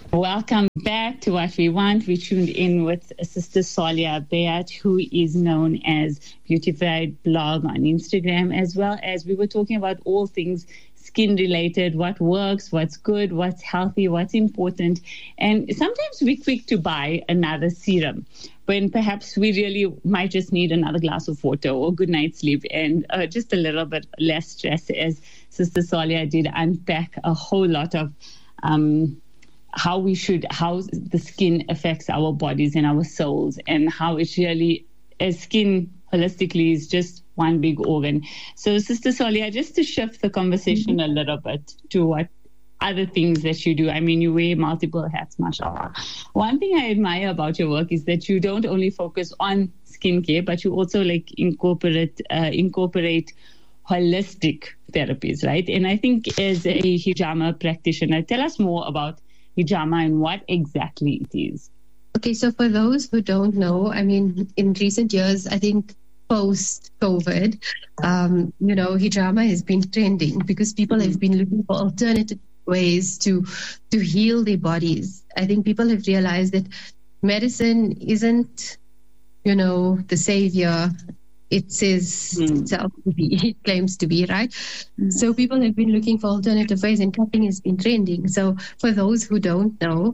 Welcome back to What We Want. We tuned in with Sister Solia Bayat, who is known as Beautified Blog on Instagram, as well as we were talking about all things skin related, what works, what's good, what's healthy, what's important. And sometimes we're quick to buy another serum when perhaps we really might just need another glass of water or good night's sleep and just a little bit less stress, as Sister Solia did unpack a whole lot of how the skin affects our bodies and our souls, and how it really, as skin holistically, is just one big organ. So, Sister Solia, just to shift the conversation a little bit to what other things that you do. I mean, you wear multiple hats, mashallah. One thing I admire about your work is that you don't only focus on skincare, but you also incorporate holistic therapies, right? And I think as a hijama practitioner, tell us more about hijama and what exactly it is. Okay, so for those who don't know, I mean, in recent years, I think post-COVID, hijama has been trending because people have been looking for alternative ways to heal their bodies. I think people have realized that medicine isn't, the savior it says itself to be, it claims to be, right? So people have been looking for alternative ways, and cupping has been trending. So for those who don't know,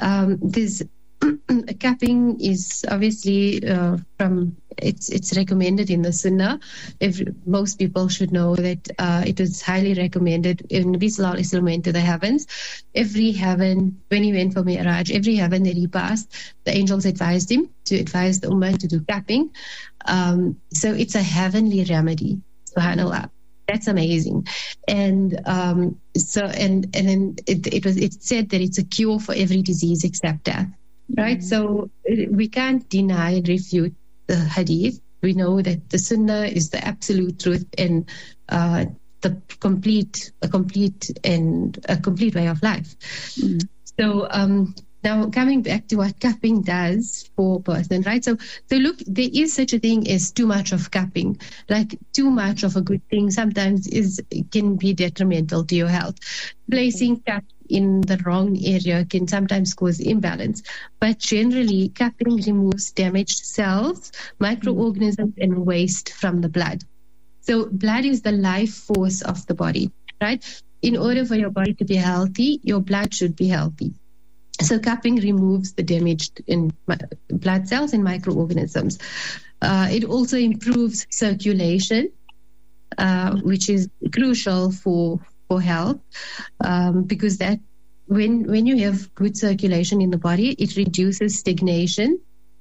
cupping is obviously it's recommended in the Sunnah. Most people should know that it was highly recommended. When Nabi Sallallahu Alaihi Wasallam went to the heavens, every heaven, when he went for Mi'raj, every heaven that he passed, the angels advised him to advise the Ummah to do cupping. So it's a heavenly remedy, subhanAllah. That's amazing. And then it said that it's a cure for every disease except death. Right, so we can't deny and refute the hadith. We know that the Sunnah is the absolute truth and a complete way of life. So now coming back to what cupping does for a person, right? So look, there is such a thing as too much of cupping. Like too much of a good thing sometimes can be detrimental to your health. Placing cup in the wrong area can sometimes cause imbalance. But generally, cupping removes damaged cells, microorganisms, and waste from the blood. So blood is the life force of the body, right? In order for your body to be healthy, your blood should be healthy. So cupping removes the damaged blood cells and microorganisms. It also improves circulation, which is crucial for health, because that when you have good circulation in the body, it reduces stagnation,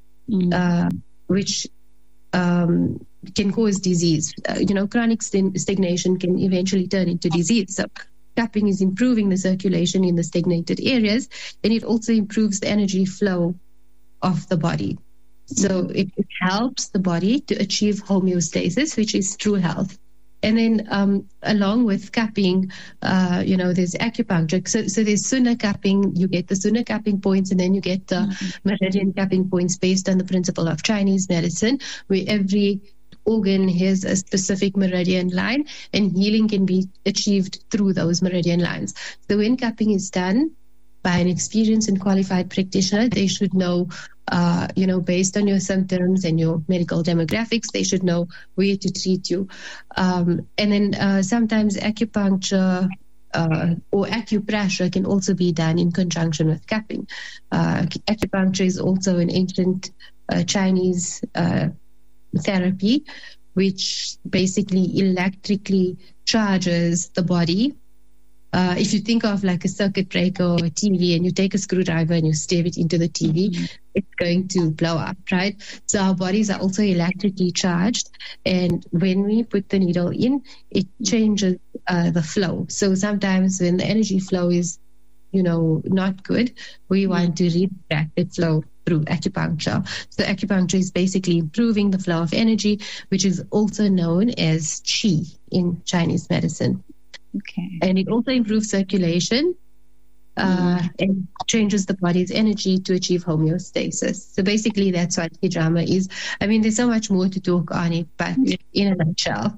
which can cause disease. Chronic stagnation can eventually turn into disease. So cupping is improving the circulation in the stagnated areas, and it also improves the energy flow of the body. So it helps the body to achieve homeostasis, which is true health. And then along with cupping, there's acupuncture. So there's Sunnah cupping. You get the Sunnah cupping points, and then you get the meridian cupping points based on the principle of Chinese medicine, where every organ has a specific meridian line, and healing can be achieved through those meridian lines. So when cupping is done by an experienced and qualified practitioner, they should know, based on your symptoms and your medical demographics, they should know where to treat you. And then sometimes acupuncture or acupressure can also be done in conjunction with cupping. Acupuncture is also an ancient Chinese therapy, which basically electrically charges the body. If you think of like a circuit breaker or a TV, and you take a screwdriver and you stab it into the TV, it's going to blow up, right? So our bodies are also electrically charged, and when we put the needle in, it changes the flow. So sometimes when the energy flow is, not good, we want to redirect the flow through acupuncture. So acupuncture is basically improving the flow of energy, which is also known as qi in Chinese medicine. Okay. And it also improves circulation and changes the body's energy to achieve homeostasis. So basically that's what hijama is. I mean, there's so much more to talk on it, but in a nutshell.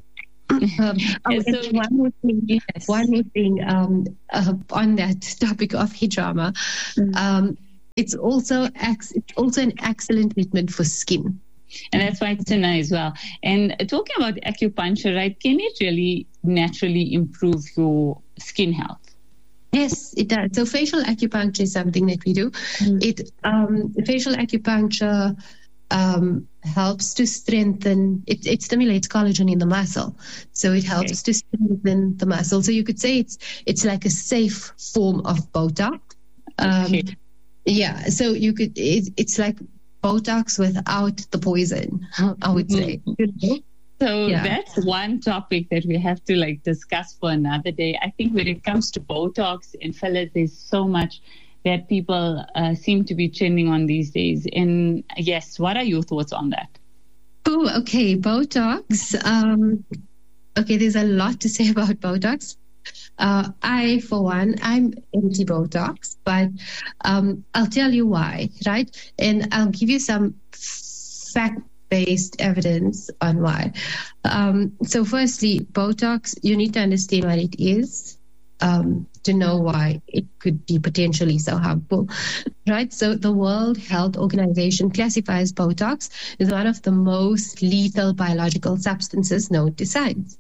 One more thing on that topic of hijama. It's also an excellent treatment for skin. And that's why it's Tina as well. And talking about acupuncture, right, can it really naturally improve your skin health? Yes, it does. So facial acupuncture is something that we do. Facial acupuncture helps to strengthen, it stimulates collagen in the muscle. So it helps to strengthen the muscle. So you could say it's like a safe form of Botox. Yeah, so it's like Botox without the poison, I would say. So that's one topic that we have to discuss for another day. I think when it comes to Botox and fillers, there's so much that people seem to be trending on these days. And yes, what are your thoughts on that? Oh, okay, Botox. There's a lot to say about Botox. I, for one, I'm anti-Botox, but I'll tell you why, right? And I'll give you some fact-based evidence on why. So firstly, Botox, you need to understand what it is to know why it could be potentially so harmful, right? So the World Health Organization classifies Botox as one of the most lethal biological substances known to science.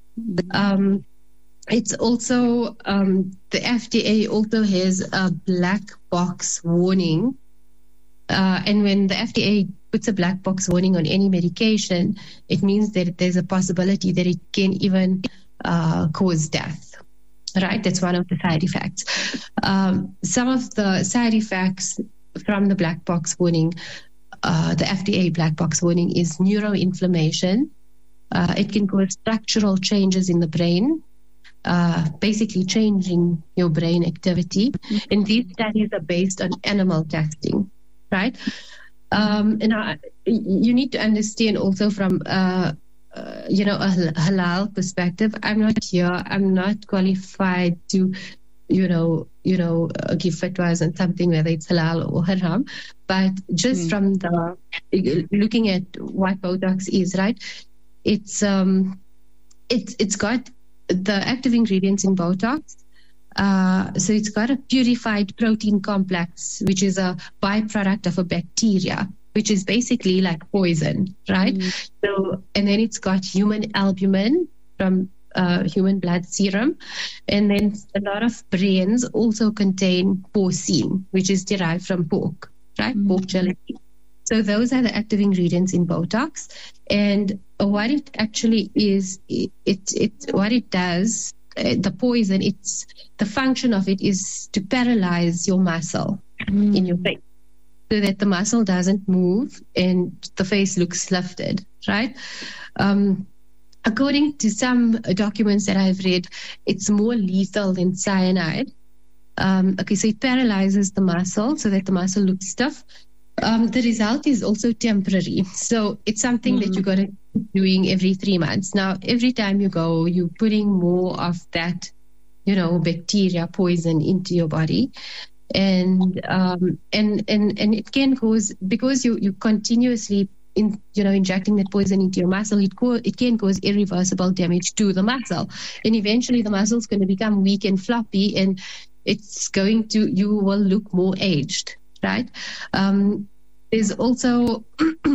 It's also, the FDA also has a black box warning. And when the FDA puts a black box warning on any medication, it means that there's a possibility that it can even cause death. Right? That's one of the side effects. Some of the side effects from the black box warning, the FDA black box warning, is neuroinflammation. It can cause structural changes in the brain, basically changing your brain activity. And these studies are based on animal testing, right? And you need to understand also from a halal perspective. I'm not qualified to, give fatwas on something, whether it's halal or haram. But just from looking at what Botox is, right? It's got the active ingredients in Botox. So it's got a purified protein complex, which is a byproduct of a bacteria, which is basically like poison, right? So, and then it's got human albumin from human blood serum. And then a lot of brands also contain porcine, which is derived from pork, right? Pork gelatin. So those are the active ingredients in Botox. And what it actually is, what it does, the poison, the function of it is to paralyze your muscle in your face, so that the muscle doesn't move and the face looks lifted, right? According to some documents that I've read, it's more lethal than cyanide. So it paralyzes the muscle so that the muscle looks stiff. The result is also temporary. So it's something that you got to keep doing every 3 months. Now, every time you go, you're putting more of that, bacteria poison into your body. And it can cause, because you continuously injecting that poison into your muscle, it can cause irreversible damage to the muscle. And eventually the muscle is going to become weak and floppy, and you will look more aged, right? There's also,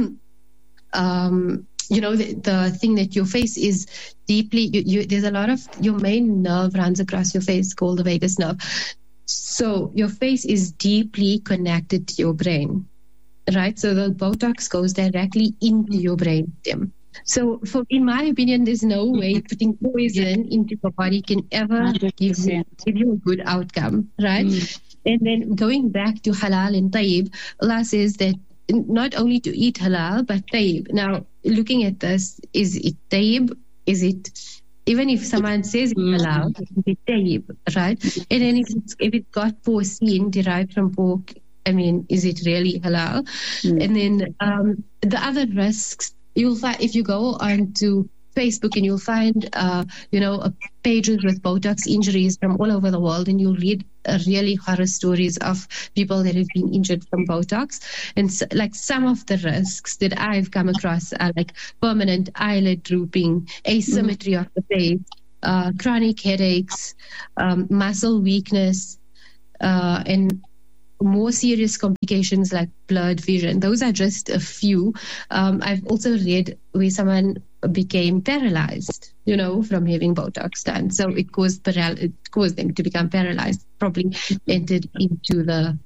the thing that your face is deeply, there's a lot of, your main nerve runs across your face called the vagus nerve. So your face is deeply connected to your brain, right? So the Botox goes directly into your brain stem. So in my opinion, there's no way putting poison into your body can ever give you a good outcome, right? And then going back to halal and tayyib, Allah says that not only to eat halal, but tayyib. Now, looking at this, is it tayyib? Is it, even if someone says it's halal, is it tayyib, right? And then if it got porcine derived from pork, is it really halal? And then the other risks, you'll find if you go on to Facebook and you'll find, pages with Botox injuries from all over the world, and you'll read really horror stories of people that have been injured from Botox. And so, like, some of the risks that I've come across are like permanent eyelid drooping, asymmetry of the face, chronic headaches, muscle weakness, and more serious complications like blurred vision. Those are just a few. I've also read where someone became paralyzed, from having Botox done. So it caused them to become paralyzed, probably entered into the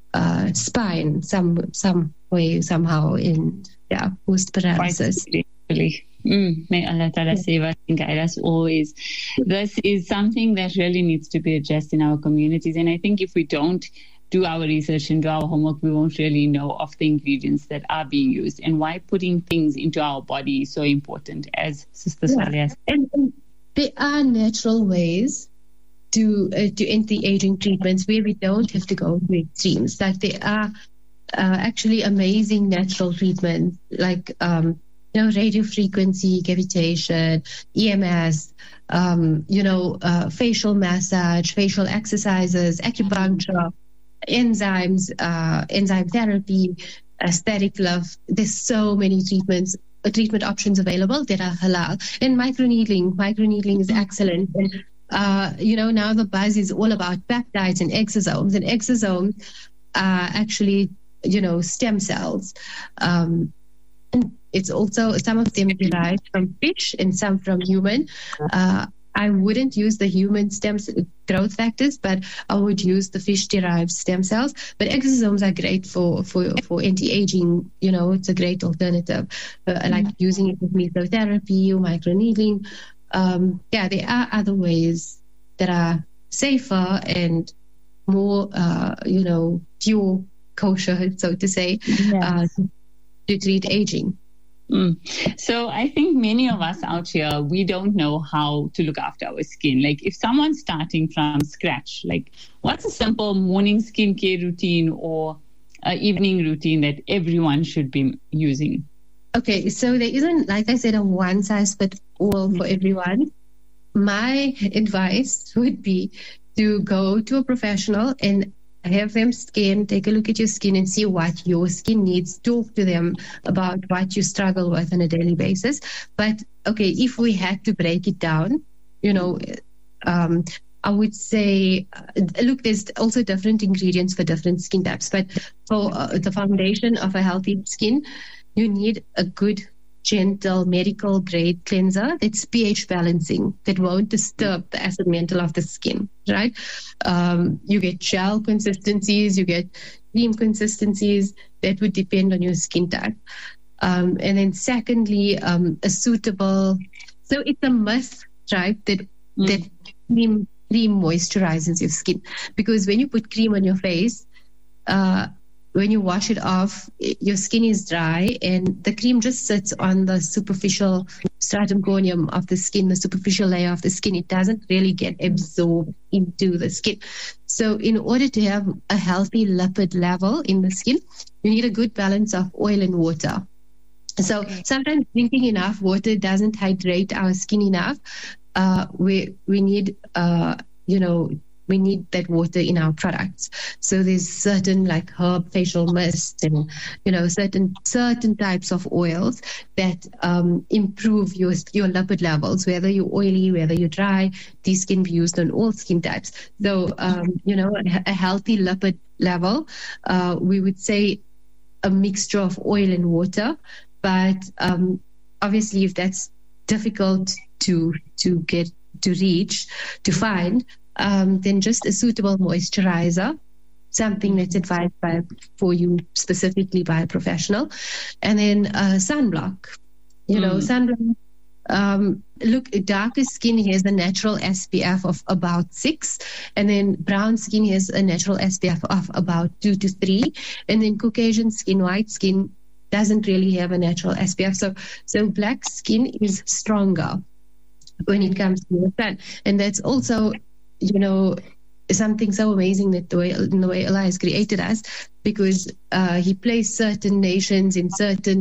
spine some way, somehow, and caused paralysis. May Allah Ta'ala save us and guide us always. This is something that really needs to be addressed in our communities. And I think if we don't do our research and do our homework, we won't really know of the ingredients that are being used and why putting things into our body is so important, as Sister Salia said. And there are natural ways to anti-aging treatments where we don't have to go to extremes. Like, there are actually amazing natural treatments, like radio frequency cavitation, EMS, facial massage, facial exercises, acupuncture, enzymes, enzyme therapy, aesthetic love. There's so many treatment options available that are halal. And microneedling is excellent. And now the buzz is all about peptides and exosomes, and exosomes are actually stem cells. And it's also, some of them derived from fish and some from human. I wouldn't use the human stem growth factors, but I would use the fish-derived stem cells. But exosomes are great for anti-aging. It's a great alternative, like using it with mesotherapy or microneedling. There are other ways that are safer and more, pure, kosher, so to say, to treat aging. So I think many of us out here, we don't know how to look after our skin. Like, if someone's starting from scratch, like, what's a simple morning skincare routine or evening routine that everyone should be using? Okay, so there isn't, like I said, a one-size-fits-all for everyone. My advice would be to go to a professional and have them take a look at your skin and see what your skin needs. Talk to them about what you struggle with on a daily basis. But, okay, if we had to break it down, I would say, look, there's also different ingredients for different skin types. But for the foundation of a healthy skin, you need a good, gentle, medical grade cleanser that's pH balancing, that won't disturb the acid mantle of the skin, right? You get gel consistencies, you get cream consistencies, that would depend on your skin type. And then secondly, a suitable, so it's a must, right, that cream moisturizes your skin. Because when you put cream on your face, when you wash it off, your skin is dry, and the cream just sits on the superficial stratum corneum of the skin, the superficial layer of the skin. It doesn't really get absorbed into the skin. So in order to have a healthy lipid level in the skin, you need a good balance of oil and water. So sometimes drinking enough water doesn't hydrate our skin enough. We need, we need that water in our products. So there's certain, like herb facial mist and, certain types of oils that improve your lipid levels, whether you're oily, whether you're dry. These can be used on all skin types. So, a healthy lipid level, we would say a mixture of oil and water. But obviously, if that's difficult to find, then just a suitable moisturizer, something that's advised for you specifically by a professional, and then sunblock. Sunblock. Look, darker skin has a natural SPF of about 6, and then brown skin has a natural SPF of about 2 to 3, and then Caucasian skin, white skin, doesn't really have a natural SPF. So black skin is stronger when it comes to the sun, and that's also something so amazing that the way Allah has created us, because He placed certain nations in certain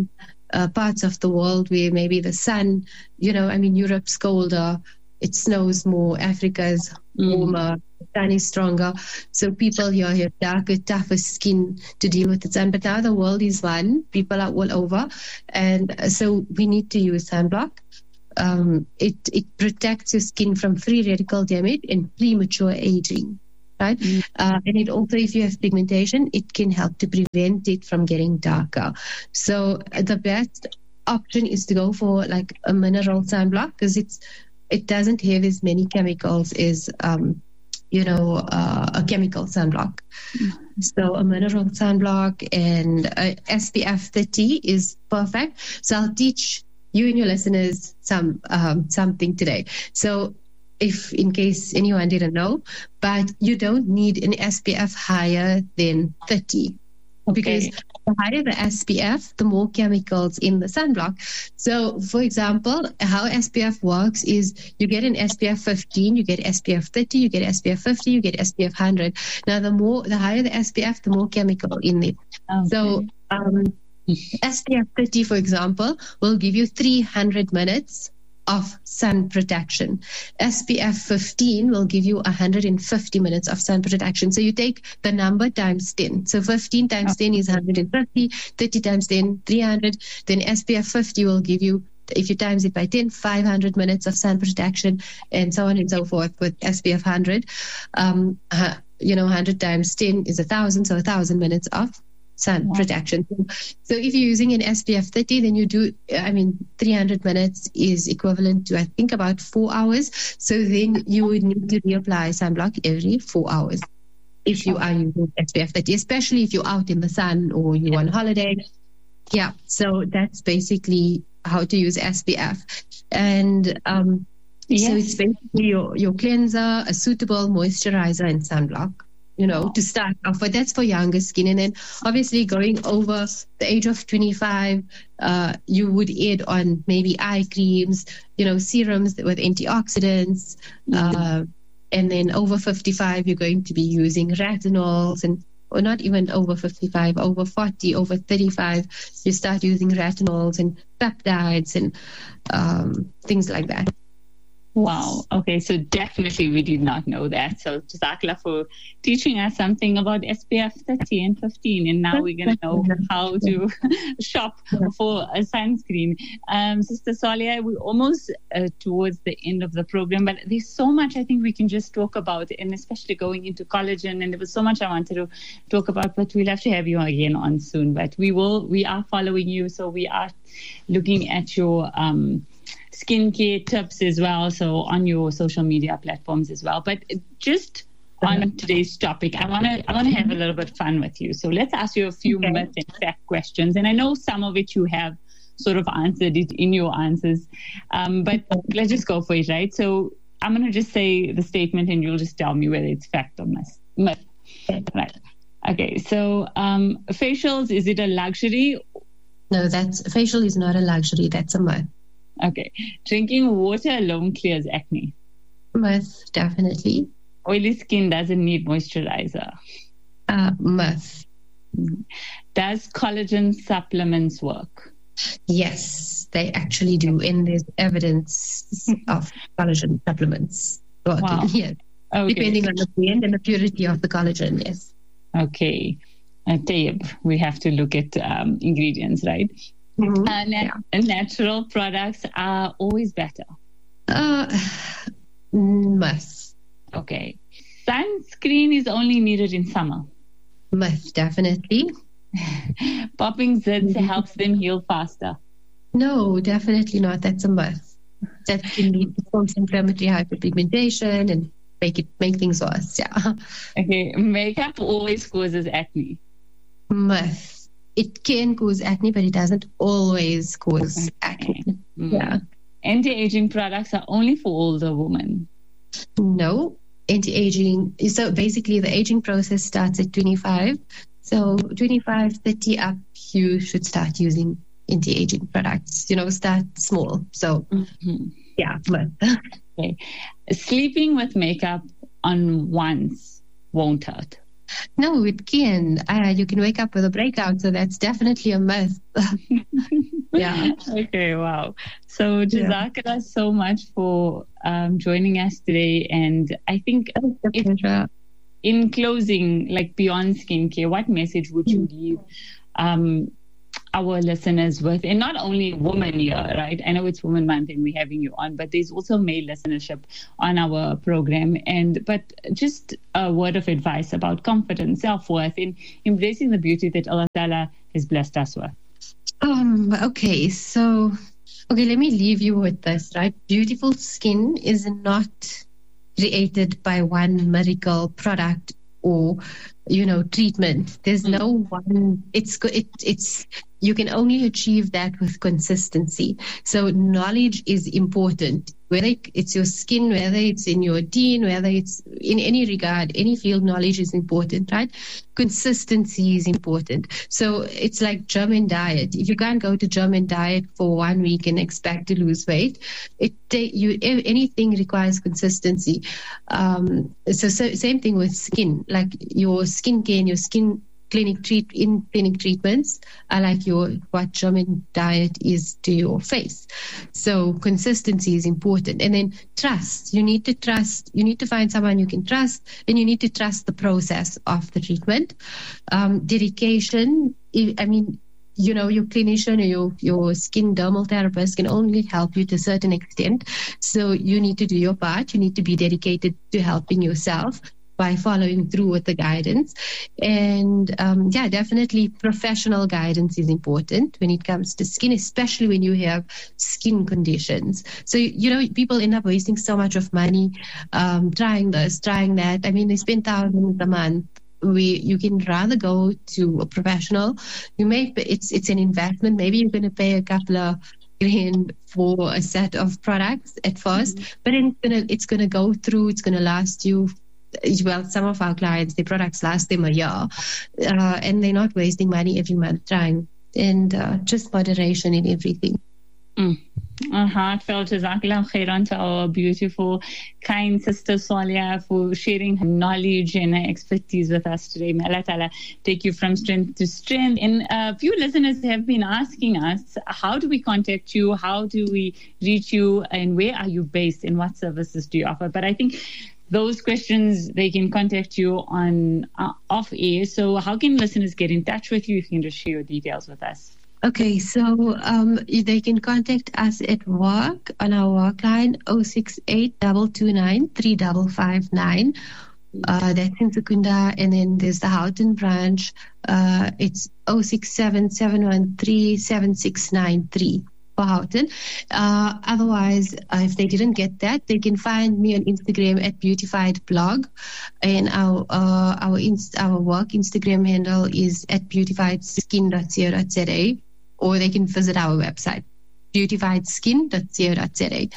parts of the world where maybe the sun, Europe's colder, it snows more, Africa's warmer, the sun is stronger. So people here have darker, tougher skin to deal with the sun. But now the world is one, people are all over. And so we need to use sunblock. It protects your skin from free radical damage and premature aging. Right? And it also, if you have pigmentation, it can help to prevent it from getting darker. So the best option is to go for like a mineral sunblock because it doesn't have as many chemicals as a chemical sunblock. So a mineral sunblock and SPF 30 is perfect. So I'll teach you and your listeners something today. So if in case anyone didn't know, but you don't need an SPF higher than 30 because the higher the SPF, the more chemicals in the sunblock. So for example, how SPF works is you get an SPF 15, you get SPF 30, you get SPF 50, you get SPF 100. Now the higher the SPF, the more chemical in it. Okay. So SPF 30, for example, will give you 300 minutes of sun protection. SPF 15 will give you 150 minutes of sun protection. So you take the number times 10. So 15 times 10 is 150, 30 times 10, 300. Then SPF 50 will give you, if you times it by 10, 500 minutes of sun protection, and so on and so forth with SPF 100. 100 times 10 is 1,000, so 1,000 minutes of sun protection. So if you're using an SPF 30, then you do, 300 minutes is equivalent to, I think, about 4 hours. So then you would need to reapply sunblock every 4 hours if you are using SPF 30, especially if you're out in the sun or you're on holiday. Yeah, so that's basically how to use SPF. And so it's basically your cleanser, a suitable moisturizer, and sunblock. To start off with. That's for younger skin. And then obviously going over the age of 25, you would add on maybe eye creams, serums with antioxidants. And then over 55, you're going to be using retinols or not even over 55, over 40, over 35, you start using retinols and peptides and things like that. Wow. Okay. So definitely we did not know that. So Jazakallah for teaching us something about SPF 30 and 15. And now we're going to know how to shop for a sunscreen. Sister Salia, we're almost towards the end of the program, but there's so much I think we can just talk about, and especially going into collagen. And there was so much I wanted to talk about, but we'll have to have you again on soon. But we are following you. So we are looking at your skincare tips as well, so on your social media platforms as well. But just on today's topic, I want to have a little bit of fun with you. So let's ask you a few myth and fact questions. And I know some of it you have sort of answered it in your answers, but let's just go for it, right? So I'm going to just say the statement and you'll just tell me whether it's fact or myth. Right. Okay, so facials, is it a luxury? No, facial is not a luxury. That's a myth. Okay. Drinking water alone clears acne. Myth, definitely. Oily skin doesn't need moisturizer. Myth. Does collagen supplements work? Yes, they actually do. And there's evidence of collagen supplements working. Wow. Yes. Okay. Depending on the blend and the purity of the collagen, yes. Okay. Tayyib, we have to look at ingredients, right? Mm-hmm. Natural products are always better. Myth. Okay. Sunscreen is only needed in summer. Myth, definitely. Popping zits helps them heal faster. No, definitely not. That's a myth. That can lead to post-inflammatory hyperpigmentation and make things worse. Yeah. Okay. Makeup always causes acne. Myth. It can cause acne, but it doesn't always cause acne. Yeah. Anti-aging products are only for older women. No. Anti-aging. So basically the aging process starts at 25. So 25, 30 up, you should start using anti-aging products. Start small. So yeah. Okay. Sleeping with makeup on once won't hurt. No, it can. You can wake up with a breakout, so that's definitely a myth. Yeah. Okay, wow. So Jazakallah so much for joining us today. And I think in closing, like beyond skincare, what message would you leave our listeners with? And not only women here, right? I know it's Women Month and we're having you on, but there's also male listenership on our program. But just a word of advice about confidence, self-worth, in embracing the beauty that Allah Ta'ala has blessed us with. Okay, let me leave you with this, right? Beautiful skin is not created by one miracle product or, treatment. There's no one, you can only achieve that with consistency. So knowledge is important, whether it's your skin, whether it's in your deen, whether it's in any regard, any field, knowledge is important, right? Consistency is important. So it's like German diet. If you can't go to German diet for 1 week and expect to lose weight, anything requires consistency. So same thing with skin, like your skincare and your skin clinic treatments are like what German diet is to your face. So consistency is important. And then trust. You need to find someone you can trust, and you need to trust the process of the treatment. Dedication. Your clinician or your skin dermal therapist can only help you to a certain extent. So you need to do your part. You need to be dedicated to helping yourself by following through with the guidance. And definitely professional guidance is important when it comes to skin, especially when you have skin conditions. So, people end up wasting so much of money trying this, trying that. I mean, they spend thousands a month. You can rather go to a professional. It's an investment. Maybe you're going to pay a couple of grand for a set of products at first, but then it's going to go through, it's going to last you. Well, some of our clients, their products last them a year, and they're not wasting money every month trying, and just moderation in everything. A heartfelt Jazakallah khairan to our beautiful, kind sister Solia for sharing her knowledge and her expertise with us today. May Allah Ta'ala take you from strength to strength. And a few listeners have been asking us, how do we contact you? How do we reach you? And where are you based? And what services do you offer? But I think those questions, they can contact you on off air. So how can listeners get in touch with you? If you can just share your details with us. Okay, so they can contact us at work on our work line 068-229-3559. That's in Secunda. And then there's the Houghton branch. It's 067-713-7693. Houghton. Otherwise, if they didn't get that, they can find me on Instagram at Beautified Blog, and our work Instagram handle is at beautifiedskin.co.za, or they can visit our website beautifiedskin.co.za.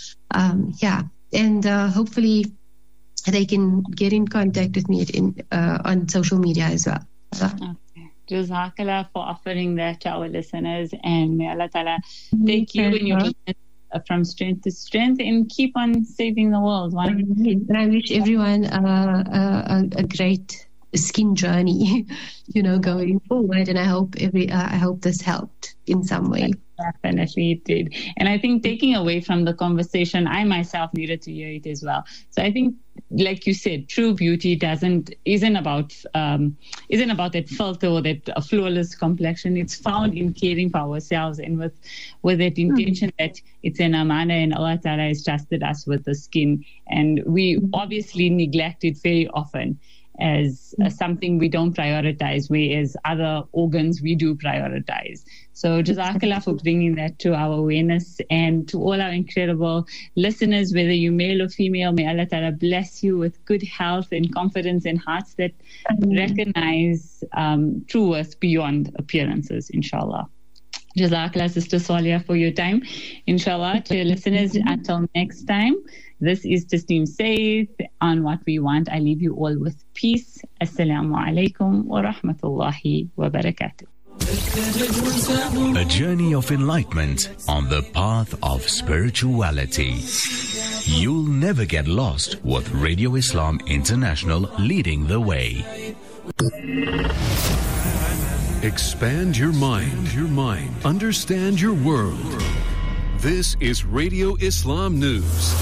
And hopefully they can get in contact with me on social media as well. Okay. Jazakallah for offering that to our listeners, and may Allah Ta'ala take you and your business from strength to strength and keep on saving the world. And I wish everyone a great skin journey, going forward. And I hope this helped in some way. Definitely it did. And I think taking away from the conversation, I myself needed to hear it as well. So I think, like you said, true beauty isn't about that filter or that flawless complexion. It's found in caring for ourselves and with that intention that it's an amana, and Allah Ta'ala has trusted us with the skin. And we obviously neglect it very often as something we don't prioritize, whereas other organs we do prioritize. So Jazakallah for bringing that to our awareness, and to all our incredible listeners, whether you're male or female, may Allah Ta'ala bless you with good health and confidence and hearts that recognize true worth beyond appearances, inshallah. Jazakallah, Sister Solia, for your time. Inshallah, to your listeners, until next time, this is Tasneem Saeed on What We Want. I leave you all with peace. Assalamu alaikum wa rahmatullahi wa barakatuh. A journey of enlightenment on the path of spirituality. You'll never get lost with Radio Islam International leading the way. Expand your mind. Understand your world. This is Radio Islam News.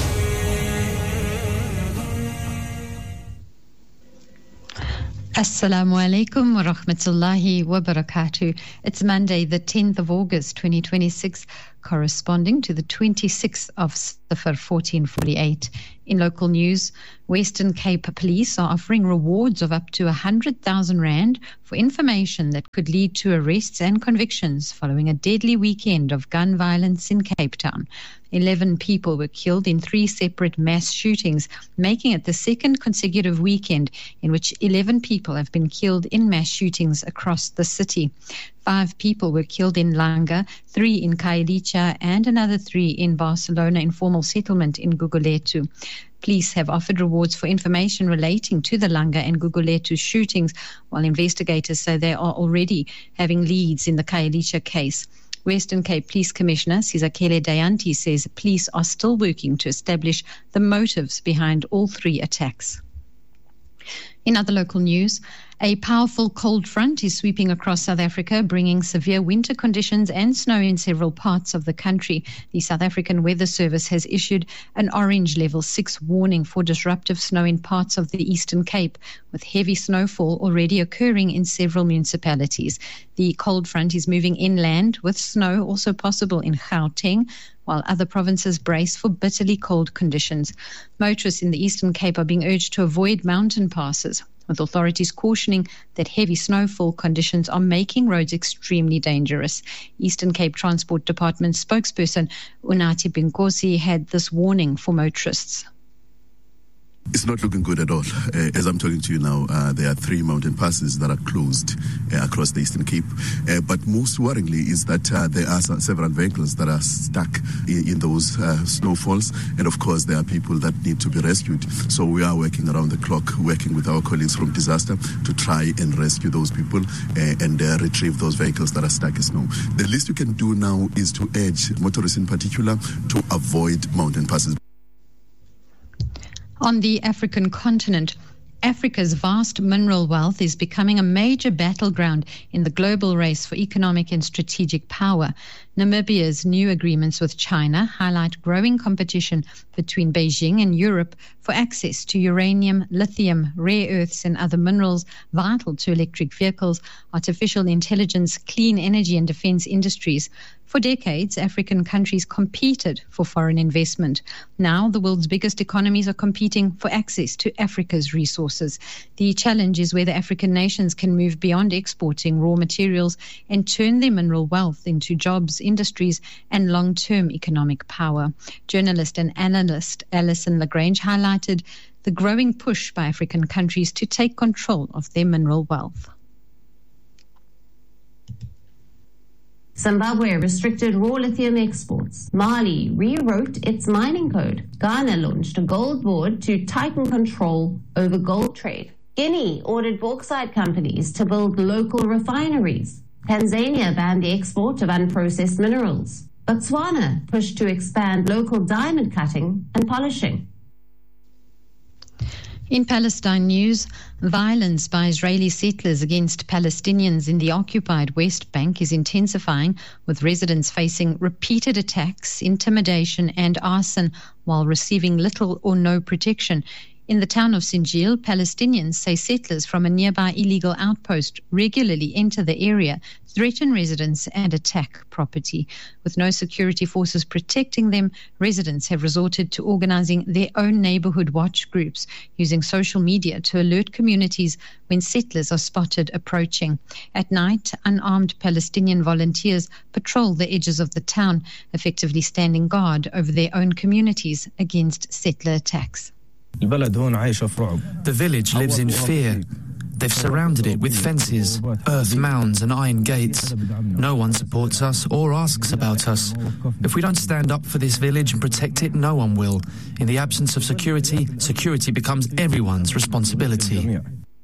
Assalamu alaikum wa rahmatullahi wa barakatuh. It's Monday, the 10th of August, 2026, corresponding to the 26th of Safar 1448. In local news, Western Cape Police are offering rewards of up to 100,000 Rand for information that could lead to arrests and convictions following a deadly weekend of gun violence in Cape Town. 11 people were killed in 3 separate mass shootings, making it the second consecutive weekend in which 11 people have been killed in mass shootings across the city. 5 people were killed in Langa, 3 in Khayelitsha, and another 3 in Barcelona informal settlement in Guguletu. Police have offered rewards for information relating to the Langa and Guguletu shootings, while investigators say they are already having leads in the Khayelitsha case. Western Cape Police Commissioner Sizakele Dayanti says police are still working to establish the motives behind all 3 attacks. In other local news, a powerful cold front is sweeping across South Africa, bringing severe winter conditions and snow in several parts of the country. The South African Weather Service has issued an orange level 6 warning for disruptive snow in parts of the Eastern Cape, with heavy snowfall already occurring in several municipalities. The cold front is moving inland, with snow also possible in Gauteng, while other provinces brace for bitterly cold conditions. Motorists in the Eastern Cape are being urged to avoid mountain passes, with authorities cautioning that heavy snowfall conditions are making roads extremely dangerous. Eastern Cape Transport Department spokesperson Unati Binkosi had this warning for motorists. It's not looking good at all. As I'm talking to you now, there are 3 mountain passes that are closed across the Eastern Cape. But most worryingly is that there are several vehicles that are stuck in those snowfalls. And of course, there are people that need to be rescued. So we are working around the clock, working with our colleagues from disaster to try and rescue those people and retrieve those vehicles that are stuck in snow. The least we can do now is to urge motorists in particular to avoid mountain passes. On the African continent, Africa's vast mineral wealth is becoming a major battleground in the global race for economic and strategic power. Namibia's new agreements with China highlight growing competition between Beijing and Europe for access to uranium, lithium, rare earths and other minerals vital to electric vehicles, artificial intelligence, clean energy and defense industries. For decades, African countries competed for foreign investment. Now, the world's biggest economies are competing for access to Africa's resources. The challenge is whether African nations can move beyond exporting raw materials and turn their mineral wealth into jobs, industries, and long-term economic power. Journalist and analyst Alison Lagrange highlighted the growing push by African countries to take control of their mineral wealth. Zimbabwe restricted raw lithium exports. Mali rewrote its mining code. Ghana launched a gold board to tighten control over gold trade. Guinea ordered bauxite companies to build local refineries. Tanzania banned the export of unprocessed minerals. Botswana pushed to expand local diamond cutting and polishing. In Palestine news, violence by Israeli settlers against Palestinians in the occupied West Bank is intensifying, with residents facing repeated attacks, intimidation and arson while receiving little or no protection. In the town of Sinjil, Palestinians say settlers from a nearby illegal outpost regularly enter the area, threaten residents and attack property. With no security forces protecting them, residents have resorted to organizing their own neighborhood watch groups, using social media to alert communities when settlers are spotted approaching. At night, unarmed Palestinian volunteers patrol the edges of the town, effectively standing guard over their own communities against settler attacks. The village lives in fear. They've surrounded it with fences, earth mounds and iron gates. No one supports us or asks about us. If we don't stand up for this village and protect it, no one will. In the absence of security, security becomes everyone's responsibility.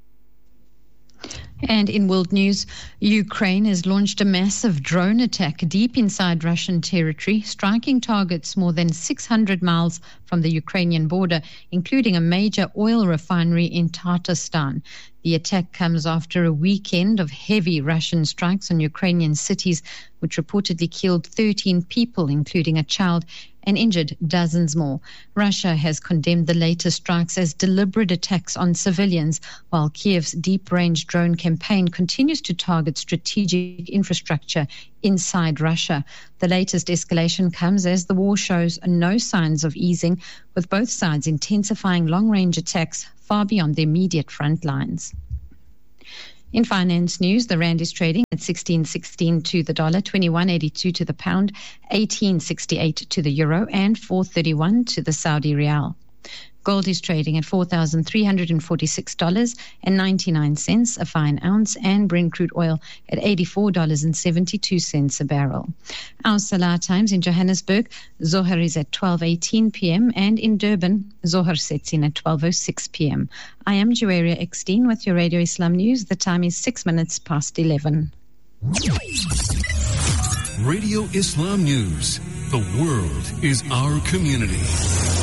And in world news, Ukraine has launched a massive drone attack deep inside Russian territory, striking targets more than 600 miles from the Ukrainian border, including a major oil refinery in Tatarstan. The attack comes after a weekend of heavy Russian strikes on Ukrainian cities, which reportedly killed 13 people, including a child, and injured dozens more. Russia has condemned the latest strikes as deliberate attacks on civilians, while Kiev's deep-range drone campaign continues to target strategic infrastructure inside Russia. The latest escalation comes as the war shows no signs of easing, with both sides intensifying long-range attacks far beyond the immediate front lines. In finance news, the rand is trading at 16.16 to the dollar, 21.82 to the pound, 18.68 to the euro, and 4.31 to the Saudi rial. Gold is trading at $4,346.99 a fine ounce, and Brent crude oil at $84.72 a barrel. Our Salah times in Johannesburg, Zohar is at 12:18 p.m. and in Durban, Zohar sets in at 12:06 p.m. I am Juwaria Eckstein with your Radio Islam News. The time is 6 minutes past 11. Radio Islam News. The world is our community.